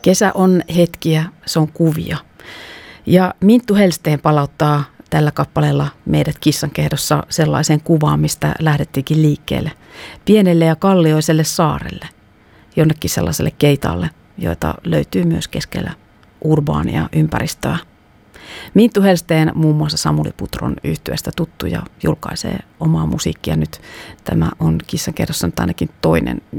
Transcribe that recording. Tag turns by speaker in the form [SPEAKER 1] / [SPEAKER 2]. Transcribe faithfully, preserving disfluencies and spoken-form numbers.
[SPEAKER 1] Kesä on hetkiä, se on kuvia. Ja Minttu Hellsten palauttaa tällä kappaleella meidät Kissankehdossa sellaiseen kuvaan, mistä lähdettiinkin liikkeelle. Pienelle ja kallioiselle saarelle, jonnekin sellaiselle keitaalle, joita löytyy myös keskellä urbaania ympäristöä. Minttu Hellsten muun muassa Samuli Putron yhtyeestä tuttu ja julkaisee omaa musiikkia nyt. Tämä on Kissankehdossa nyt ainakin toinen